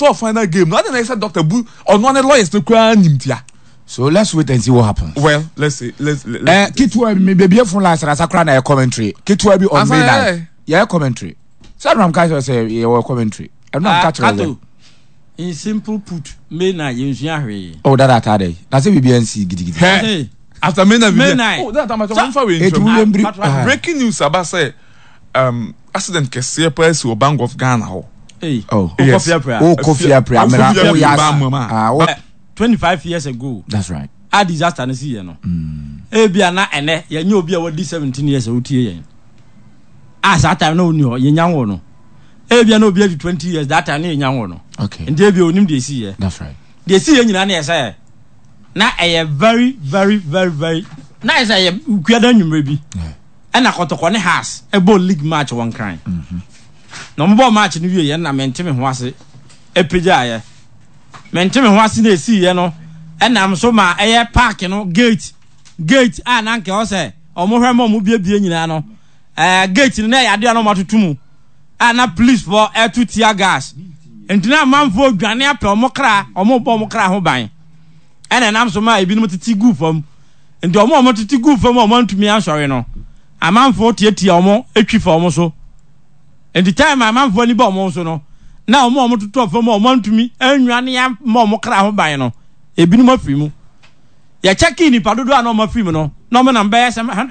before final game. Not the next doctor bu on one lawyers to cry nimtia. So let's wait and see what happens. Well, let's see. Let's Kitwa me baby from last Rasakra na commentary. Kitwa be on May night. Yeah, commentary. So I'm catch say your commentary. I'm not catching. In simple put, May night you hwe. Oh, that day. Na say BNC gidi. Hey. After May night. Oh, that time I for we breaking news about say accident kese press o Bank of Ghana ho. Hey. Oh. Yes. Kofi Apria. 25 years ago. That's right. A disaster na see no. Bia na ene ye nya obi a wadi 17 years otie yen. As that time no ni ye nya wo no. Bia na obi 20 years that time ye nya wo no. Okay. Nde bia onim de see ye. That's right. De see ye nyina na ye say na very na ye say kuada nwumre bi. And na kotoko ne has ebo league match one kind. No mbo match ni wie ye na mentime ho ase epeja ye. Mentime ho ase na esi ye no. And am so ma eye park no gate na nke o say omo hwe mo biebie nyina no. Gate ni na ya de no matotumu. Na police for air to tear gas. Entina manfo dwane apɛ omo kra ho ban. And am so ma ebi no titi gu fam. Enti omo titi gu fam omo ntumi ansɔre no. Amanfo tietia omo etwi fa omo so. Enti time amanfo ni ba omo so no. Na omo tutu fam omo ntumi anwane ya omo kra ho ban no. Ebi no mafiri mu. Ya cheki ni padodo ana omo afiri mu no. No me number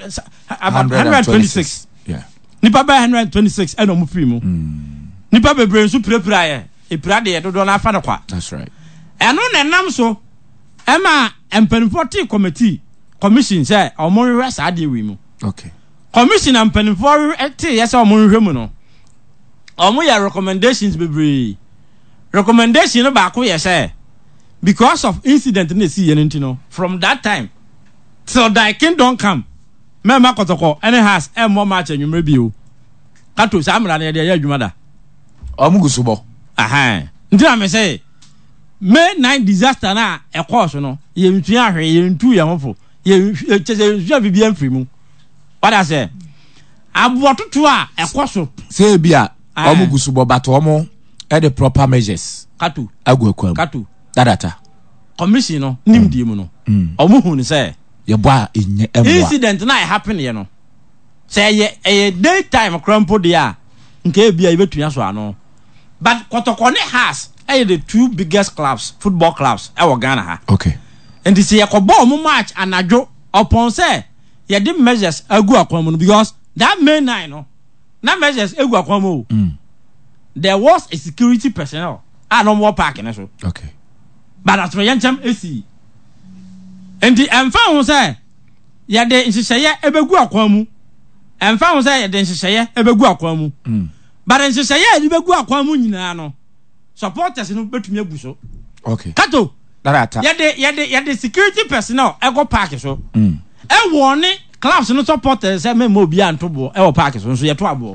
126. Yeah. Nipa ba 126 ana omo afiri mu. Nipa bebre nso pirapira ye. Epira de dodo na afa ne kwa. That's right. Eno na nam so ema empanifo committee commission say omo hwe sa de wi mu. Okay. Commission and penifo yes omo hwe mu no. Omo ya recommendations bebre. Recommendation ba ko ye say because of incident na see yen ntino from that time till that kingdom come mema kotoko any has more match anwumre bi o. Kato sa amra na de ya adwuma da. Omo gusubo. Aha. Ntina me say May 9 disaster na e course no ye ntu ahwe ye ntu ye hofo ye chese bibia mfiri mu. What I say? Abototo a e course say bia omo gusubo but omo the proper measures. Kato agwakwam. Kato data commission no nimdie mu no. Omo hu ni say ye boa enye emwa. Incident na happen ye no. Say ye daytime crampo dia nke bia ibetua so ano. But Kotokone has the two biggest clubs, football clubs, our Ghana ha. Okay. And this year kobo mo match anajo upon say ye the measures agu akwamu because that May 9 no. Na measures agu akwamu. There was a security personnel no more parking so. Okay. But as for yancham AC. And the emfa ho say ye de nhihye ebegu akwamu. Emfa ho say ye de nhihye ebegu akwamu. But in Shaya, you go akwamu nyina no. Supporters no betumi agu so. Okay. Kato. Data. Ye security personnel e go park so. E warn clubs no supporters say me mo bia antobo e wo park so ye to abo.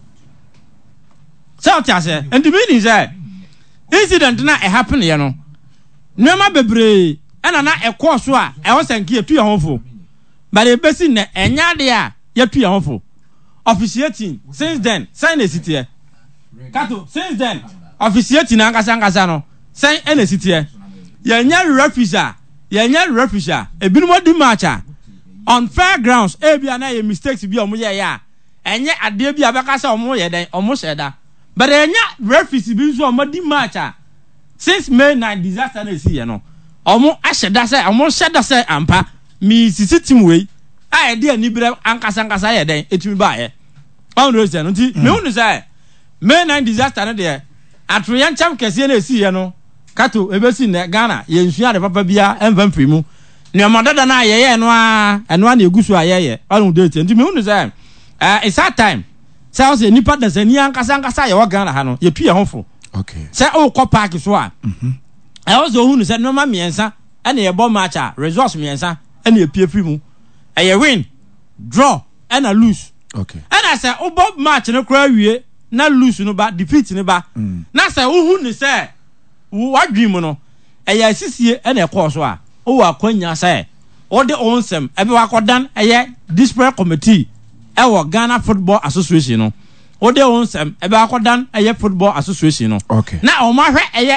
So tia say and the meaning say incident na e happen ye no. Nwema bebre e na e course so a e wo sanki ye tu ye honfo. But e besi na enya de a ye tu ye honfo. Officiating since then sign a city here. Kato since then officiating ankasa no sign a city here. Yenya refusal ebinimo di match on fair grounds bia na ye mistakes bi omo ye ya enye ade bi abakasa omo ye den omo sheda but enya refusal bi so omo di match since May 9 disaster na see no omo asheda say omo sheda say ampa mi sisi team we a ye ani bere ankasa ye den etumi ba ye on reason nti me unu say May 9 disaster na de atroyan cham kese na see ye no kato ebesi na Ghana ye nsua de papa bia emfa mfiri mu ne amadada na ye no a eno na egusu ayeye on date nti me unu say it's that time say o say nipa da sani ankasa ye wa Ghana ha no ye tu ye hofo. Okay. Say o ko park so a e o so unu say no ma miensa na ye bo match a results miensa na ye pie firi mu e ye win draw na lose. Okay. And I say o bo match no kra wie na lose no ba defeat no ba na say o hu ni say what dream no e ya sisie na e ko so a o wa kwanya say o de onsem e be wa kodan e ye disciplinary committee e wo Ghana Football Association no o de onsem e be wa kodan e ye football association no. Okay. Na o ma hwe e ye